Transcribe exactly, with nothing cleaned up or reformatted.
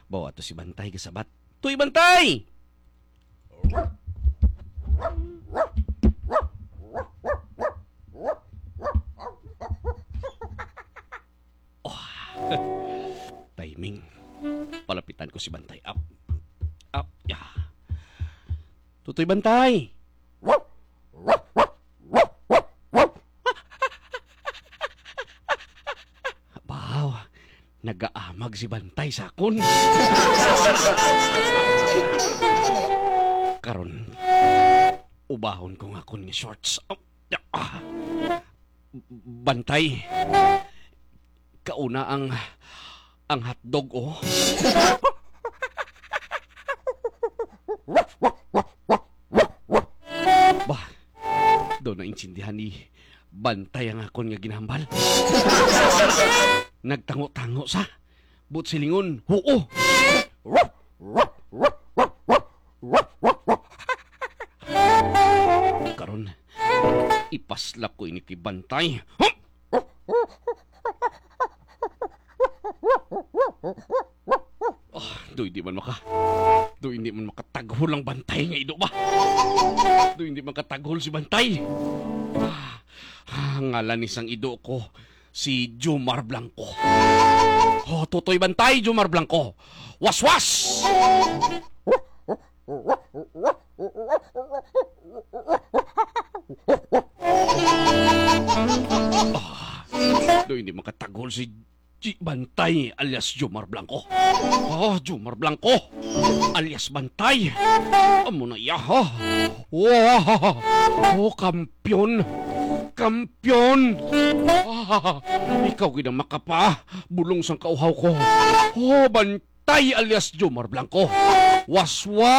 Bawa to si Bantay kasabat. Tuy Bantay! Oh, timing. Palapitan ko si Bantay. Up. Up. Yeah. Tutoy Bantay! Baw, nagaamag si Bantay sa akon. Karon, ubahon ko nga akon nga shorts. Oh, ah. Bantay, kauna ang ang hotdog, oh. Bah, doon na insindihan ni Bantay ang akon nga ginahambal. Nagtango-tango sa but silingon, huo. Karon, ipaslap ko ini ti Bantay. Huh? Oh, do hindi man maka do hindi man makataghol ang Bantay nga ido ba? Do hindi man kataghol si Bantay. Ah, ngalan isang ido ko si Jomar Blanco. Oh, Totoy Bantay, Jomar Blanco. Was-was! Ah, do hindi makatagol si G. Bantay alias Jomar Blanco. Oh, Jomar Blanco alias Bantay. Amo na iya, ha? Wow! Oh, kampiyon! Kampiyon! Ah, ikaw ginang makapa, bulong sang kauhaw ko. Oh, Bantay alias Jomar Blanco. Waswas!